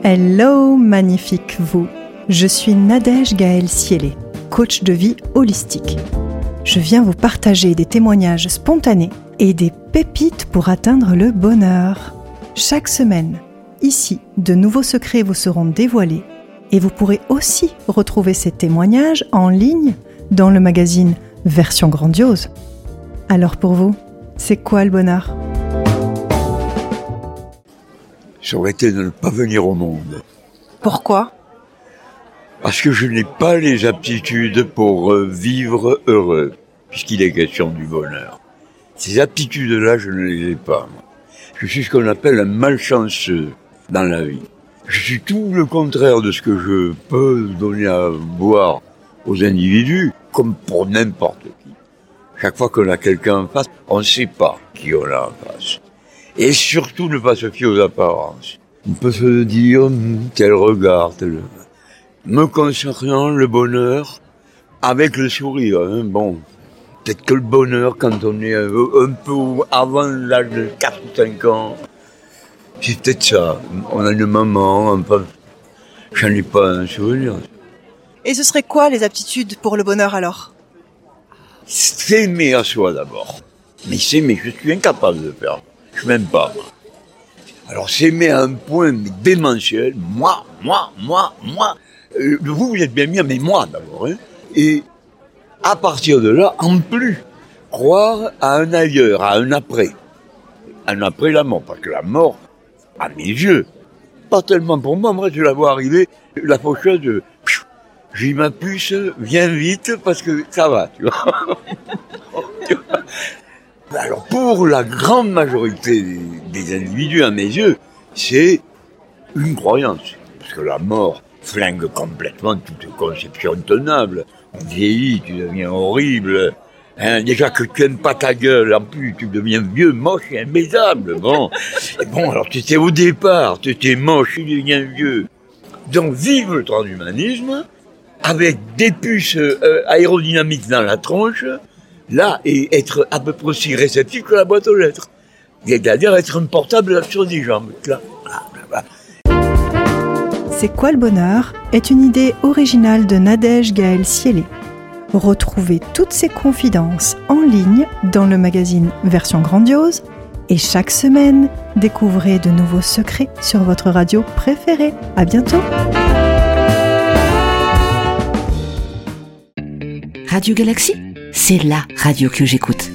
Hello, magnifique vous. Je suis Nadège Gaëlle Siélé, coach de vie holistique. Je viens vous partager des témoignages spontanés et des pépites pour atteindre le bonheur. Chaque semaine, ici, de nouveaux secrets vous seront dévoilés et vous pourrez aussi retrouver ces témoignages en ligne dans le magazine Version Grandiose. Alors pour vous, c'est quoi le bonheur ? Ça aurait été de ne pas venir au monde. Pourquoi ? Parce que je n'ai pas les aptitudes pour vivre heureux, puisqu'il est question du bonheur. Ces aptitudes-là, je ne les ai pas, moi. Je suis ce qu'on appelle un malchanceux dans la vie. Je suis tout le contraire de ce que je peux donner à boire aux individus, comme pour n'importe qui. Chaque fois qu'on a quelqu'un en face, on ne sait pas qui on a en face. Et surtout ne pas se fier aux apparences. On peut se dire, quel regard, Me concernant le bonheur, avec le sourire, bon. Peut-être que le bonheur, quand on est un peu avant l'âge de 4 ou 5 ans, c'est peut-être ça. On a une maman, enfin, j'en ai pas un souvenir. Et ce serait quoi les aptitudes pour le bonheur alors ? S'aimer à soi d'abord. Mais s'aimer, je suis incapable de le faire. Je m'aime pas, moi. Alors s'aimer à un point démentiel, moi. Vous êtes bien mais moi d'abord. Et à partir de là, en plus, croire à un ailleurs, à un après. Un après la mort, parce que la mort, à mes yeux, pas tellement pour moi, je la vois arriver, la faucheuse, j'ai ma puce, viens vite, parce que ça va, tu vois. Alors pour la grande majorité des individus, à mes yeux, c'est une croyance. Parce que la mort flingue complètement toute conception tenable. On vieillit, tu deviens horrible. Déjà que tu n'aimes pas ta gueule, en plus tu deviens vieux, moche et imbaisable. Bon, et bon, alors tu étais au départ, tu étais moche, tu deviens vieux. Donc vive le transhumanisme, avec des puces aérodynamiques dans la tronche, là, et être à peu près aussi réceptif que la boîte aux lettres. C'est-à-dire être un portable sur des jambes. Là. C'est quoi le bonheur est une idée originale de Nadège Gaëlle Siélé. Retrouvez toutes ses confidences en ligne dans le magazine Version Grandiose et chaque semaine, découvrez de nouveaux secrets sur votre radio préférée. À bientôt. Radio Galaxie, c'est la radio que j'écoute.